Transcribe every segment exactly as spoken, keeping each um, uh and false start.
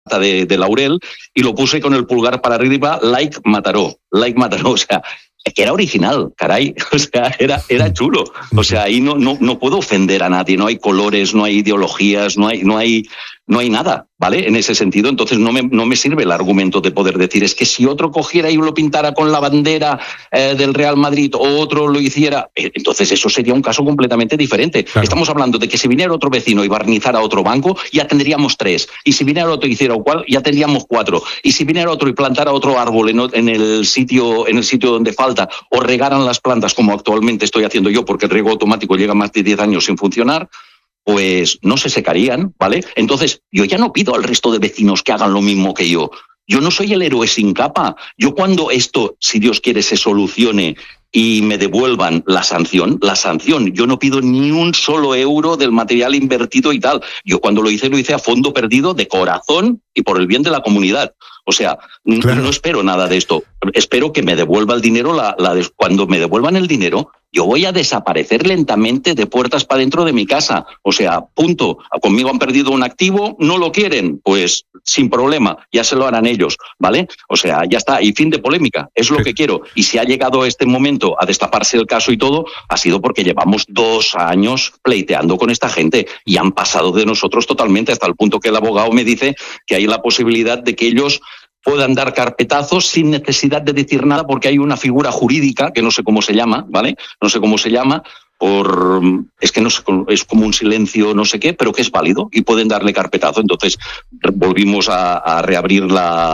de, de Laurel y lo puse con el pulgar para arriba, like Mataró, like Mataró, o sea, que era original, caray, o sea, era, era chulo, o sea, ahí no, no, no puedo ofender a nadie, no hay colores, no hay ideologías, no hay, no hay, no hay nada, ¿vale? En ese sentido, entonces no me, no me sirve el argumento de poder decir, es que si otro cogiera y lo pintara con la bandera eh, del Real Madrid o otro lo hiciera, eh, entonces eso sería un caso completamente diferente. Claro. Estamos hablando de que si viniera otro vecino y barnizara otro banco, ya tendríamos tres, y si viniera otro y hiciera cual, ya tendríamos cuatro, y si viniera otro y plantara otro árbol en, en el sitio, en el sitio donde falta, o regaran las plantas como actualmente estoy haciendo yo, porque el riego automático llega más de diez años sin funcionar, pues no se secarían, ¿vale? Entonces, yo ya no pido al resto de vecinos que hagan lo mismo que yo. Yo no soy el héroe sin capa. Yo cuando esto, si Dios quiere, se solucione y me devuelvan la sanción, la sanción, yo no pido ni un solo euro del material invertido y tal. Yo cuando lo hice, lo hice a fondo perdido, de corazón y por el bien de la comunidad. O sea, claro. No espero nada de esto. Espero que me devuelva el dinero. La, la de, cuando me devuelvan el dinero, yo voy a desaparecer lentamente de puertas para dentro de mi casa. O sea, punto. Conmigo han perdido un activo, no lo quieren, pues sin problema, ya se lo harán ellos, ¿vale? O sea, ya está. Y fin de polémica, es lo sí. que quiero. Y si ha llegado este momento a destaparse el caso y todo, ha sido porque llevamos dos años pleiteando con esta gente y han pasado de nosotros totalmente, hasta el punto que el abogado me dice que hay la posibilidad de que ellos puedan dar carpetazos sin necesidad de decir nada, porque hay una figura jurídica que no sé cómo se llama, ¿vale? No sé cómo se llama, por es que no sé, es como un silencio no sé qué, pero que es válido y pueden darle carpetazo. Entonces volvimos a, a reabrir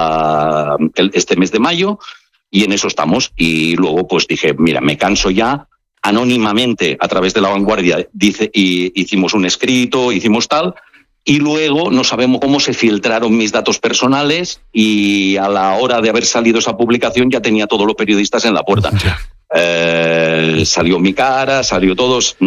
la, el, este mes de mayo y en eso estamos. Y luego pues dije, mira, me canso ya. Anónimamente, a través de La Vanguardia, dice, y hicimos un escrito, hicimos tal. Y luego no sabemos cómo se filtraron mis datos personales y a la hora de haber salido esa publicación ya tenía todos los periodistas en la puerta. Eh, salió mi cara, salió todos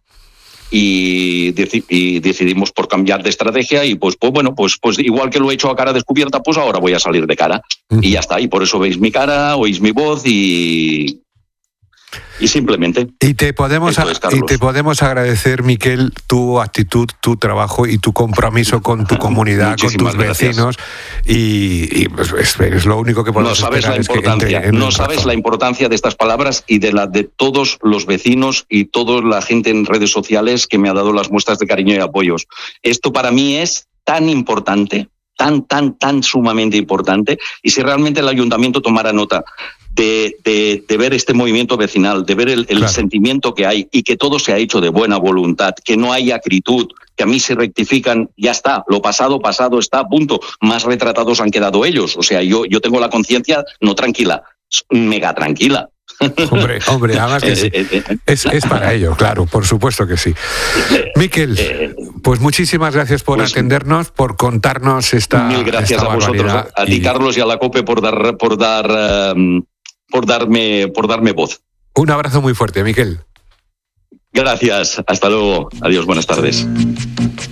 y, deci- y decidimos por cambiar de estrategia y pues, pues bueno, pues, pues igual que lo he hecho a cara descubierta, pues ahora voy a salir de cara. Uh-huh. Y ya está, y por eso veis mi cara, oís mi voz y... Y simplemente. Y te podemos a, y te podemos agradecer, Miquel, tu actitud, tu trabajo y tu compromiso con tu comunidad, con tus vecinos. Y, y pues, es, es lo único que podemos no sabes esperar. La importancia, es que no sabes razón. La importancia de estas palabras y de la de todos los vecinos y toda la gente en redes sociales que me ha dado las muestras de cariño y apoyos. Esto para mí es tan importante, tan, tan, tan sumamente importante. Y si realmente el ayuntamiento tomara nota De, de, de ver este movimiento vecinal, de ver el, el claro. sentimiento que hay y que todo se ha hecho de buena voluntad, que no hay acritud, que a mí se rectifican, ya está, lo pasado, pasado está, punto. Más retratados han quedado ellos. O sea, yo, yo tengo la conciencia no tranquila, mega tranquila. Hombre, hombre, además que sí. Es, es para ello, claro, por supuesto que sí. Miquel, pues muchísimas gracias por pues, atendernos, por contarnos esta Mil gracias esta a vosotros, a ti, y... Carlos, y a la COPE por dar, por dar, um, por darme, por darme voz. Un abrazo muy fuerte, Miquel. Gracias, hasta luego. Adiós, buenas tardes.